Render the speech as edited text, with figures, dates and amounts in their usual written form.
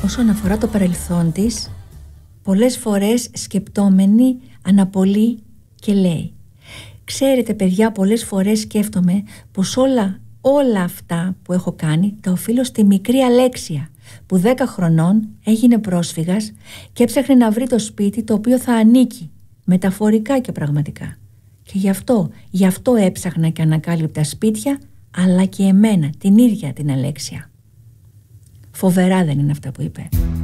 όσον αφορά το παρελθόν της, πολλές φορές σκεπτόμενη αναπολύει και λέει: «Ξέρετε παιδιά, πολλές φορές σκέφτομαι πως όλα αυτά που έχω κάνει τα οφείλω στη μικρή Αλέξια, που 10 χρονών έγινε πρόσφυγας και έψαχνε να βρει το σπίτι το οποίο θα ανήκει, μεταφορικά και πραγματικά. Και γι' αυτό έψαχνα και ανακάλυπτα σπίτια, αλλά και εμένα, την ίδια την Αλέξια». Φοβερά δεν είναι αυτά που είπε?